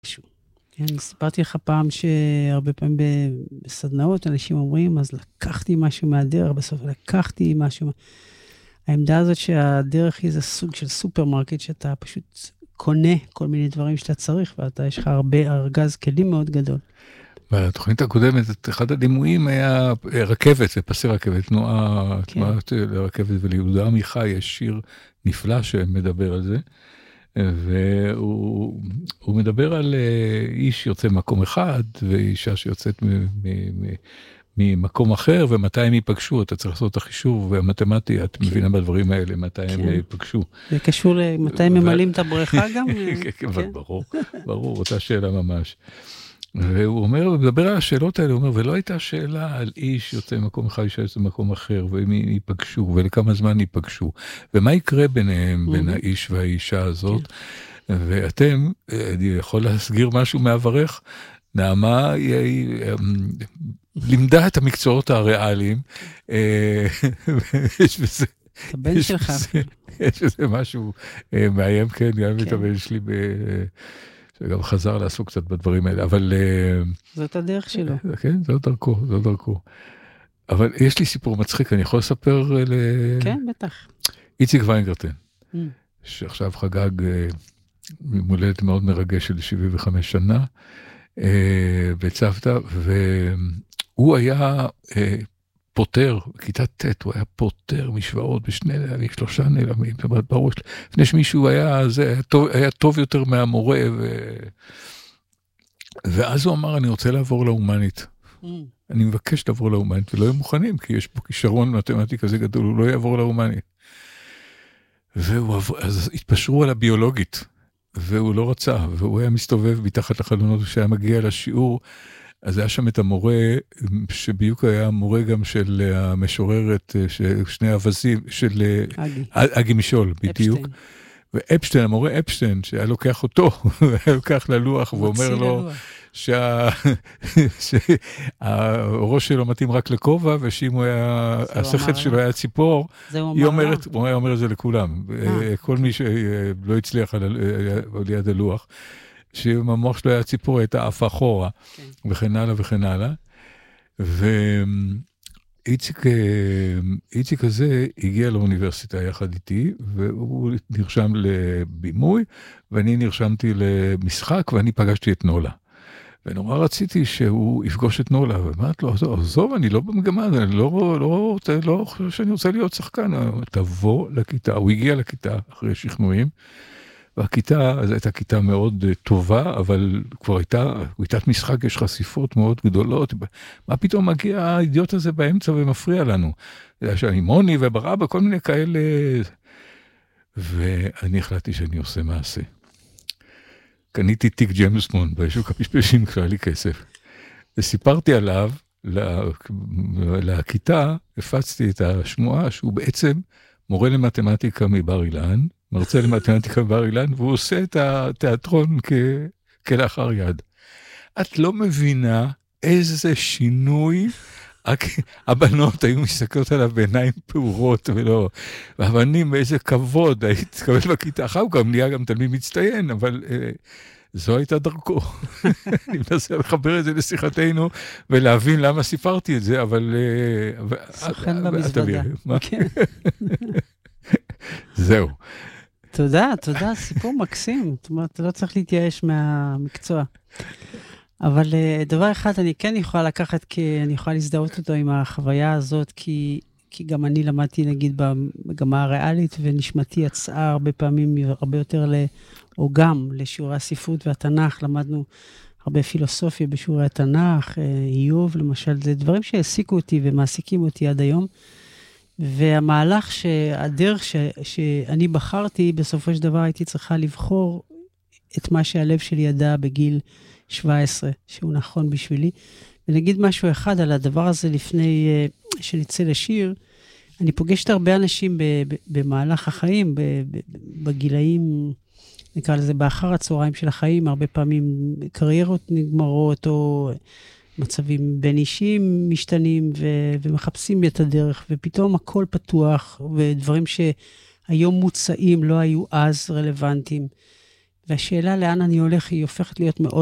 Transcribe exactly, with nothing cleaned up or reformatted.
אני סיפרתי לך פעם שהרבה פעמים בסדנאות אנשים אומרים, אז לקחתי משהו מהדרך, בסוף לקחתי משהו. העמדה הזאת שהדרך היא זה סוג של סופרמרקט, שאתה פשוט קונה כל מיני דברים שאתה צריך, ואתה יש לך הרבה ארגז כלים מאוד גדול. בתוכנית הקודמת, אחד הדימויים היה רכבת, זה פסי רכבת, תנועה, תנועה לרכבת, וליהודה עמיחי יש שיר נפלא שמדבר על זה, והוא מדבר על איש שיוצא ממקום אחד, ואישה שיוצאת ממקום אחר, ומתי הם ייפגשו, אתה צריך לעשות את החישוב, והמתמטי, את מבינה בדברים האלה, מתי הם ייפגשו. זה קשור למתי הם ממלאים את הבריכה גם? כן, ברור, ברור, אותה שאלה ממש. והוא אומר, הוא מדבר על השאלות האלה, הוא אומר, ולא הייתה שאלה על איש יוצא ממקום אחד, אישה יוצא ממקום אחר, והם ייפגשו, ולכמה זמן ייפגשו, ומה יקרה ביניהם, בין האיש והאישה הזאת, ואתם, אני יכול להסגיר משהו מעברך, נעמה היא לימדה את המקצועות הריאליים, יש בזה, את הבן שלך. יש בזה משהו מאיים, כן, גם את הבן שלי ב... שגם חזר לעסוק קצת בדברים האלה, אבל... זאת הדרך שלו. כן, זאת דרכו, זאת דרכו. אבל יש לי סיפור מצחיק, אני יכול לספר ל... כן, בטח. איציק ויינגרטן, שעכשיו חגג מולדת מאוד מרגש של שבעים וחמש שנה, בצוותא, והוא היה פותר, בכיתה ט', הוא היה פותר משוואות בשני נעלמים, שלושה נעלמים, זאת אומרת, בראש, לפני שמישהו היה, זה היה טוב, היה טוב יותר מהמורה, ו... ואז הוא אמר, אני רוצה לעבור להומנית. Mm. אני מבקש לעבור להומנית, ולא היו מוכנים, כי יש פה כישרון מתמטי כזה גדול, הוא לא יעבור להומנית. והוא עבר, אז התפשרו על הביולוגית, והוא לא רצה, והוא היה מסתובב מתחת לחלונות, כשהיה מגיע לשיעור, אז היה שם את המורה, שבדיוק היה המורה גם של המשוררת, שני אבזים, של אגי משול, בדיוק. ואפשטיין, המורה אפשטיין, שהיה לוקח אותו, היה לוקח ללוח, ואומר לו שהראש שלו מתאים רק לכובע, ושאם השכל שלו היה ציפור, הוא היה אומר את זה לכולם. כל מי שלא הצליח ליד הלוח, שאם המוח שלו היה ציפור, הייתה אף אחורה, וכן הלאה וכן הלאה. ואיציק הזה הגיע לאוניברסיטה יחד איתי, והוא נרשם לבימוי, ואני נרשמתי למשחק, ואני פגשתי את נולה. ונורא רציתי שהוא יפגוש את נולה, ואמרת לו, עזוב, אני לא במגמה, אני לא חושב שאני רוצה להיות שחקן, תבוא לכיתה. הוא הגיע לכיתה אחרי שכנועים, והכיתה, אז הייתה כיתה מאוד טובה, אבל כבר הייתה, כיתת משחק, יש חשיפות מאוד גדולות, מה פתאום מגיע האידיוט הזה באמצע ומפריע לנו? יש אני מוני וברבא, כל מיני כאלה, ואני החלטתי שאני עושה מעשה. קניתי תיק ג'יימס בונד, בשוק הפשפשים כשהיה לי כסף, וסיפרתי עליו, לכיתה, הפצתי את השמועה, שהוא בעצם מורה למתמטיקה מבר אילן, מרצה למתמטיקה בבר אילן, והוא עושה את התיאטרון כלאחר יד. את לא מבינה איזה שינוי, הבנות היו מסתכלות עליו בעיניים פעורות, ולא, והבנים באיזה כבוד, היית תקבל בכיתה, אחר הוא גם נהיה גם תלמיד מצטיין, אבל זו הייתה דרכו. אני מנסה לחבר את זה לשיחתנו, ולהבין למה סיפרתי את זה, אבל... סוכן במזוודה. זהו. תודה, תודה, סיפור מקסים. זאת אומרת, אתה לא צריך להתייאש מהמקצוע. אבל דבר אחד אני כן יכולה לקחת, כי אני יכולה להזדהות אותו עם החוויה הזאת, כי, כי גם אני למדתי, נגיד, במגמה הריאלית, ונשמתי יצאה הרבה פעמים, הרבה יותר, ל, או גם לשיעורי הספרות והתנ"ך, למדנו הרבה פילוסופיה בשיעורי התנ"ך, איוב, למשל, זה דברים שהעסיקו אותי ומעסיקים אותי עד היום, והמהלך שהדרך ש, שאני בחרתי, בסופו של דבר הייתי צריכה לבחור את מה שהלב שלי ידע בגיל שבע עשרה, שהוא נכון בשבילי. ונגיד משהו אחד על הדבר הזה לפני uh, שנצא לשיר, אני פוגשת הרבה אנשים ב, ב, במהלך החיים, ב, ב, בגילאים, נקרא לזה, באחר הצהריים של החיים, הרבה פעמים קריירות נגמרות, או מצבים בין אישיים משתנים, ו- ומחפשים את הדרך, ופתאום הכל פתוח, ודברים שהיום מוצאים לא היו אז רלוונטיים. והשאלה לאן אני הולך היא הופכת להיות מאוד